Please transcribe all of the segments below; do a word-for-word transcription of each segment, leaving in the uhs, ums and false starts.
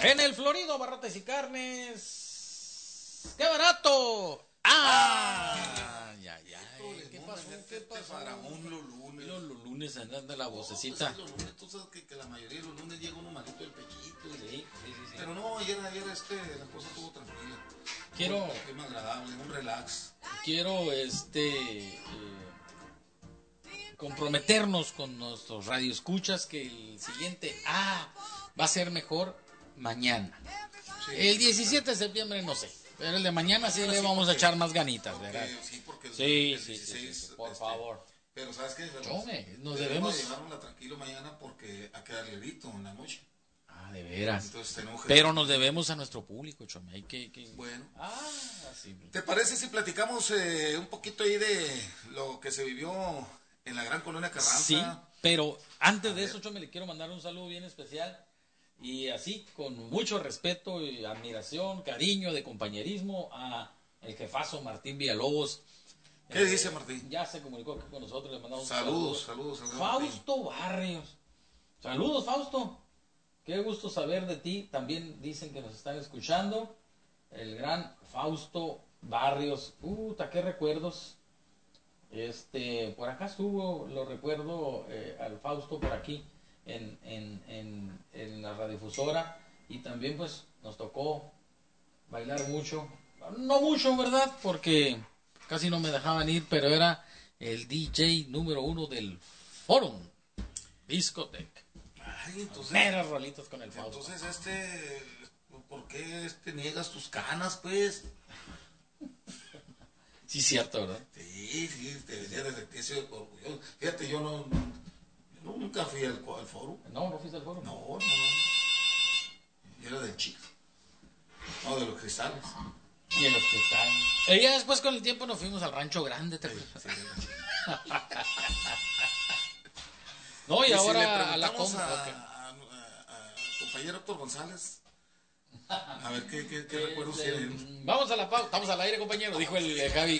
En el Florido Barrotes y Carnes. ¡Qué barato! ¡Ah! Ya, ya. ¿Qué pasó? ¿Qué pasó? Para un los lunes. Los lunes andan de la vocecita. No, pues, los lunes, tú sabes que, que la mayoría de los lunes llega uno malito del pechito. Y, sí, sí, sí, sí. Pero no, ayer, ayer este, la cosa estuvo tranquila. Quiero. Fue más agradable, un relax. Quiero, este. Eh, comprometernos con nuestros radioescuchas que el siguiente ah va a ser mejor mañana. Sí, el diecisiete de septiembre no sé, pero el de mañana sí, sí le vamos porque, a echar más ganitas, porque, ¿verdad? Sí, porque el, sí, el sí, dieciséis, sí, sí, por este, favor. Pero sabes qué, Chome, nos debemos llevárnosla tranquilo mañana porque ha quedado grito en la noche. Ah, de veras. Entonces, pero nos debemos a nuestro público, Chome. Hay que, que... Bueno. Ah, sí. ¿Te parece si platicamos eh, un poquito ahí de lo que se vivió en la Gran Colonia Carranza? Sí, pero antes a de ver. eso, Chome, le quiero mandar un saludo bien especial y así, con mucho respeto y admiración, cariño, de compañerismo a el jefazo Martín Villalobos. ¿Qué eh, dice Martín? Ya se comunicó aquí con nosotros, le mandamos saludos, saludos, saludos. Fausto Barrios. Saludos, Fausto. Qué gusto saber de ti. También dicen que nos están escuchando. El gran Fausto Barrios. Puta, qué recuerdos. Este, por acá estuvo, lo recuerdo, eh, al Fausto por aquí en, en, en, en la radiodifusora, y también pues nos tocó bailar mucho, no mucho, ¿verdad? Porque casi no me dejaban ir, pero era el D J número uno del Forum Discotech. Ay, entonces, meras rolitas con el Fausto. Entonces, este, ¿por qué este, niegas tus canas, pues? Sí, cierto, ¿verdad? Sí, sí, debería de sentirse orgulloso. Fíjate, yo no, yo nunca fui al, al foro. No, no fuiste al foro. No, no, no. Yo era del chico. No, de los cristales. Y de los cristales. Y ya después con el tiempo nos fuimos al Rancho Grande, ¿te acuerdas? Sí, sí, no, y, y ahora si a la com compra. A, okay. a, a, a compañero Héctor González. A ver qué, qué, qué recuerdos tienen. Vamos a la pausa, estamos al aire, compañero, dijo el, el Javi.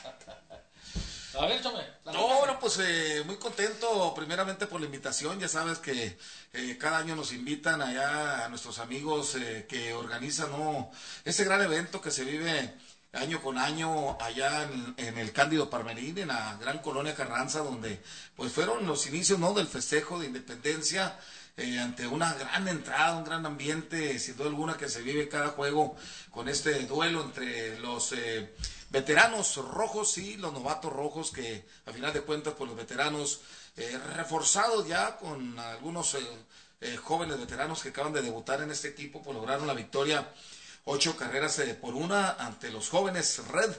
A ver, Chome. No, bueno, pues eh, muy contento primeramente por la invitación. Ya sabes que eh, cada año nos invitan allá a nuestros amigos eh, que organizan ¿no? ese gran evento que se vive año con año allá en, en el Cándido Parmerín, en la Gran Colonia Carranza, donde pues fueron los inicios no del festejo de independencia. Eh, ante una gran entrada, un gran ambiente, sin duda alguna que se vive cada juego con este duelo entre los eh, veteranos rojos y los novatos rojos, que a final de cuentas pues los veteranos eh, reforzados ya con algunos eh, eh, jóvenes veteranos que acaban de debutar en este equipo, pues lograron la victoria ocho carreras eh, por una ante los jóvenes Red.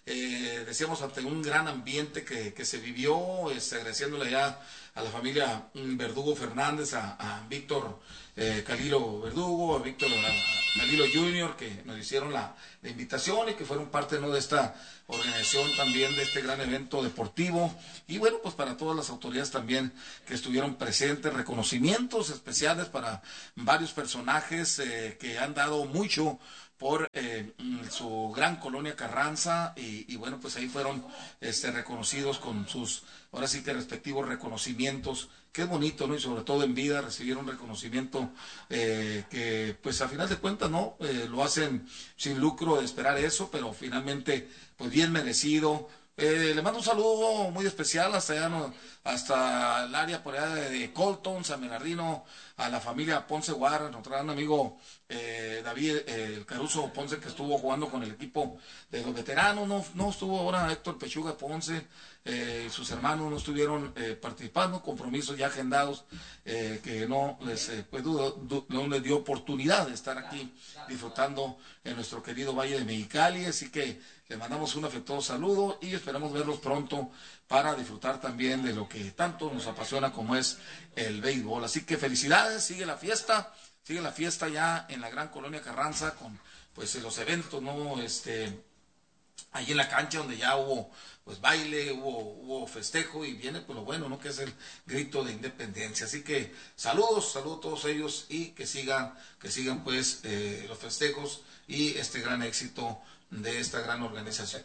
Eh, decíamos ante un gran ambiente que, que se vivió, este, agradeciéndole ya a la familia Verdugo Fernández, a, a Víctor eh, Calilo Verdugo, a Víctor a, a Calilo junior, que nos hicieron la, la invitación y que fueron parte ¿no? de esta organización también, de este gran evento deportivo. Y bueno, pues para todas las autoridades también que estuvieron presentes, reconocimientos especiales para varios personajes eh, que han dado mucho por eh, su gran colonia Carranza y, y bueno, pues ahí fueron este, reconocidos con sus, ahora sí que respectivos reconocimientos. Qué bonito, ¿no? Y sobre todo en vida recibir un reconocimiento eh, que pues a final de cuentas, ¿no? Eh, lo hacen sin lucro de esperar eso, pero finalmente pues bien merecido. Eh, le mando un saludo muy especial hasta allá, ¿no? Hasta el área por allá de, de Colton, San Bernardino, a la familia Ponce Guarra, nuestro gran amigo eh, David eh, Caruso Ponce, que estuvo jugando con el equipo de los veteranos. No, no estuvo ahora Héctor Pechuga Ponce eh, y sus hermanos no estuvieron eh, participando, compromisos ya agendados eh, que no les, eh, pues, du, du, no les dio oportunidad de estar aquí disfrutando en nuestro querido Valle de Mexicali, así que les mandamos un afectuoso saludo y esperamos verlos pronto para disfrutar también de lo que tanto nos apasiona como es el béisbol. Así que felicidades, sigue la fiesta, sigue la fiesta ya en la Gran Colonia Carranza con pues los eventos, ¿no? Este, ahí en la cancha donde ya hubo pues baile, hubo, hubo festejo y viene pues lo bueno, ¿no? Que es el grito de independencia. Así que saludos, saludos a todos ellos y que sigan, que sigan pues eh, los festejos y este gran éxito de esta gran organización.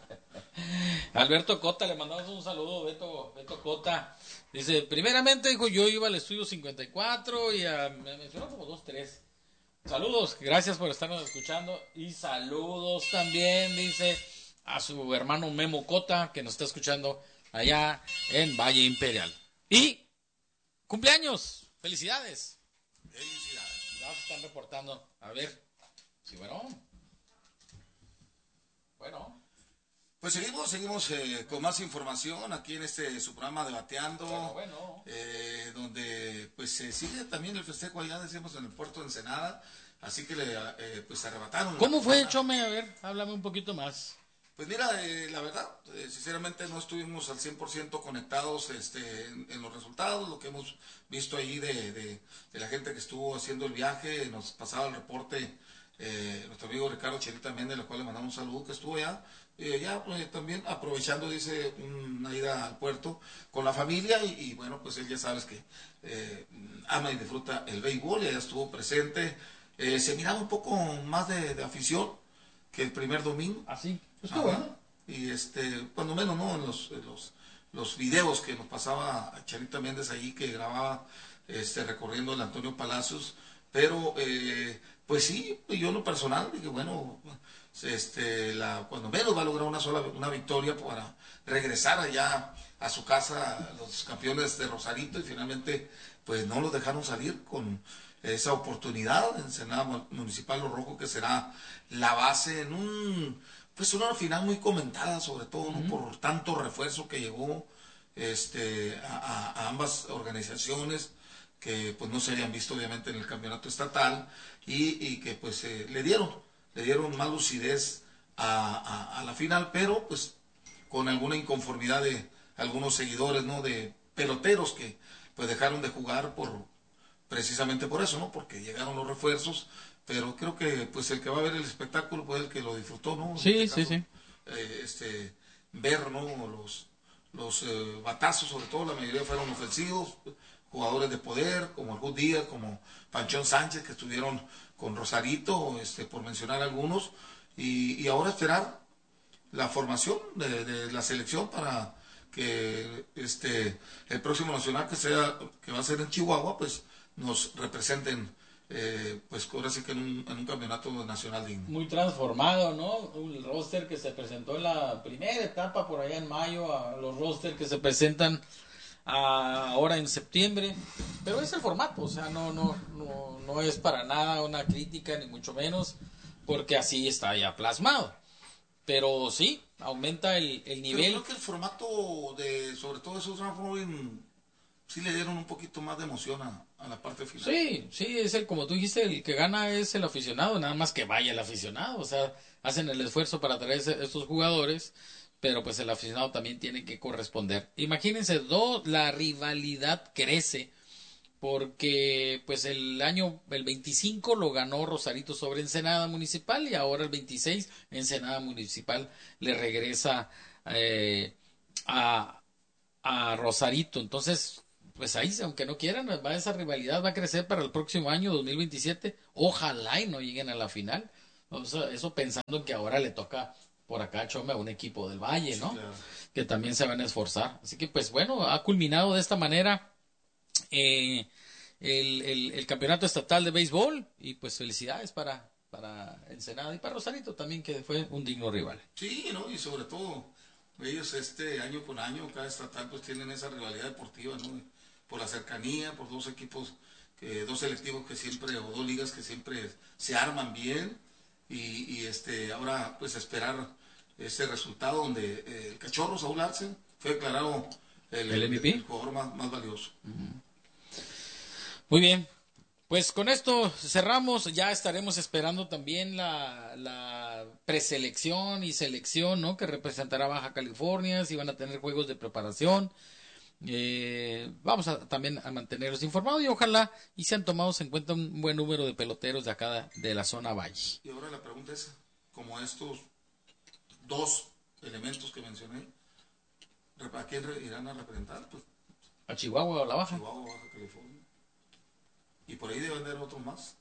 Alberto Cota, le mandamos un saludo, Beto, Beto Cota. Dice, primeramente, dijo, yo iba al estudio cincuenta y cuatro y a, me mencionó como dos, tres. Saludos, gracias por estarnos escuchando. Y saludos también, dice, a su hermano Memo Cota, que nos está escuchando allá en Valle Imperial. Y cumpleaños, felicidades. Felicidades. Ya se están reportando. A ver, sí, bueno. Bueno. Pues seguimos, seguimos eh, con más información aquí en este su programa Debateando, Bueno, bueno. Eh, donde pues se sigue también el festejo allá, decíamos, en el puerto de Ensenada, así que le eh, pues arrebataron. ¿Cómo la fue, corona. Chome? A ver, háblame un poquito más. Pues mira, eh, la verdad, eh, sinceramente no estuvimos al cien por ciento conectados este, en, en los resultados, lo que hemos visto ahí de, de, de la gente que estuvo haciendo el viaje, nos pasaba el reporte eh, nuestro amigo Ricardo Chelita Méndez, al cual le mandamos un saludo, que estuvo allá, eh, ya pues, también aprovechando, dice, una ida al puerto con la familia y, y bueno, pues él ya sabes que eh, ama y disfruta el béisbol, y allá estuvo presente, eh, se miraba un poco más de, de afición que el primer domingo. Así, pues qué Ajá. bueno. Y este, cuando menos, ¿no? En los, en los, los videos que nos pasaba Charita Méndez allí, que grababa este, recorriendo el Antonio Palacios. Pero, eh, pues sí, yo en lo personal dije, bueno, este, la, cuando menos va a lograr una sola una victoria para regresar allá a su casa los campeones de Rosarito, y finalmente, pues no los dejaron salir con esa oportunidad en Senado Municipal Los Rojos, que será la base en un pues una final muy comentada, sobre todo, ¿no? Uh-huh. Por tanto refuerzo que llegó este a, a, a ambas organizaciones, que pues no se habían visto obviamente en el campeonato estatal, y, y que pues eh, le dieron le dieron más lucidez a, a, a la final, pero pues con alguna inconformidad de algunos seguidores, ¿no? De peloteros que pues dejaron de jugar por precisamente por eso, ¿no? Porque llegaron los refuerzos, pero creo que pues el que va a ver el espectáculo pues el que lo disfrutó, ¿no? En Sí, este sí, caso, sí. eh, este ver, ¿no? Los los eh, batazos, sobre todo la mayoría fueron ofensivos, jugadores de poder como el Good Díaz, como Panchón Sánchez, que estuvieron con Rosarito, este por mencionar algunos, y, y ahora esperar la formación de, de la selección para que este el próximo nacional que sea que va a ser en Chihuahua pues nos representen eh, pues ahora sí que en un, en un campeonato nacional digno. Muy transformado, ¿no? El roster que se presentó en la primera etapa por allá en mayo, a los roster que se presentan a, ahora en septiembre, pero es el formato, o sea, no, no, no, no es para nada una crítica ni mucho menos, porque así está ya plasmado. Pero sí, aumenta el, el nivel. Pero creo que el formato de, sobre todo esos round robin, sí le dieron un poquito más de emoción a, a la parte final. Sí, sí, es el, como tú dijiste, el que gana es el aficionado, nada más que vaya el aficionado, o sea, hacen el esfuerzo para traer estos jugadores, pero pues el aficionado también tiene que corresponder. Imagínense, dos, la rivalidad crece, porque pues el año, el veinticinco lo ganó Rosarito sobre Ensenada Municipal, y ahora el veintiséis Ensenada Municipal le regresa eh, a, a Rosarito. Entonces, pues ahí, aunque no quieran, va, esa rivalidad va a crecer para el próximo año dos mil veintisiete. Ojalá y no lleguen a la final. O sea, eso pensando en que ahora le toca por acá Chome a un equipo del Valle, ¿no? Sí, claro. Que también se van a esforzar. Así que pues bueno, ha culminado de esta manera eh, el, el, el campeonato estatal de béisbol, y pues felicidades para, para Ensenada y para Rosarito también, que fue un digno rival. Sí, ¿no? Y sobre todo ellos este año con año, cada estatal pues tienen esa rivalidad deportiva, ¿no? Por la cercanía, por dos equipos, que, dos selectivos que siempre, o dos ligas que siempre se arman bien, y, y este ahora pues esperar ese resultado donde eh, el cachorro Saúl Arce fue declarado el, ¿El M V P? el, el jugador más, más valioso. Uh-huh. Muy bien, pues con esto cerramos. Ya estaremos esperando también la, la preselección y selección, ¿no? Que representará Baja California, si van a tener juegos de preparación. Eh, vamos a también a mantenerlos informados, y ojalá y sean tomados en cuenta un buen número de peloteros de acá de la zona Valle. Y ahora la pregunta es, como estos dos elementos que mencioné, ¿a quién irán a representar? Pues a Chihuahua o la Baja. Chihuahua, Baja California. Y por ahí deben haber otros más.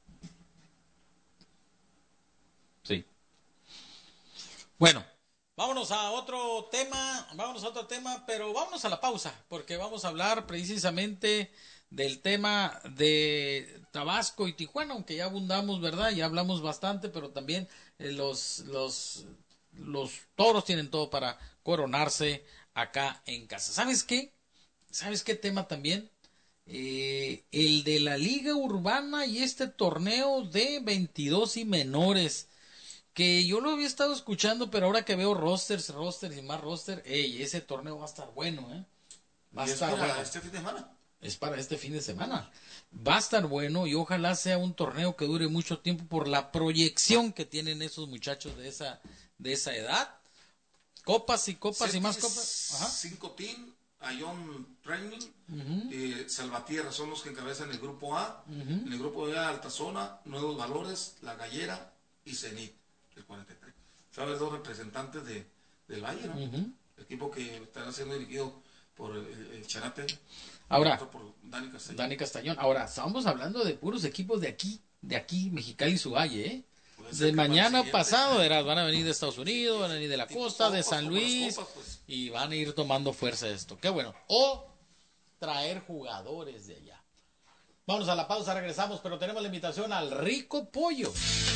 Sí. Bueno, vámonos a otro tema, vámonos a otro tema, pero vámonos a la pausa, porque vamos a hablar precisamente del tema de Tabasco y Tijuana, aunque ya abundamos, ¿verdad? Ya hablamos bastante, pero también eh, los, los, los toros tienen todo para coronarse acá en casa. ¿Sabes qué? ¿Sabes qué tema también? Eh, el de la Liga Urbana y este torneo de veintidós y menores, que yo lo había estado escuchando, pero ahora que veo rosters, rosters y más roster, ey, ese torneo va a estar bueno, ¿eh? Va a ¿Y es estar para bueno. este fin de semana? Es para este fin de semana. Va a estar bueno y ojalá sea un torneo que dure mucho tiempo por la proyección que tienen esos muchachos de esa, de esa edad. Copas y copas y más copas. Ajá. Cinco team, Ion Training, Uh-huh. eh, Salvatierra son los que encabezan el grupo A. Uh-huh. En el grupo B, Altazona, Nuevos Valores, La Gallera y Zenit, el cuarenta y tres. ¿Sabes? Dos representantes de, del Valle, ¿no? Uh-huh. El equipo que estará siendo dirigido por el, el Charate. Ahora, por Dani Castañón. Dani Castañón. Ahora, estamos hablando de puros equipos de aquí, de aquí, Mexicali y su valle, ¿eh? De mañana pasado verás, van a venir de Estados Unidos, van a venir de la costa, de San Luis, copas, pues. Y van a ir tomando fuerza esto. Qué bueno. O traer jugadores de allá. Vamos a la pausa, regresamos, pero tenemos la invitación al Rico Pollo.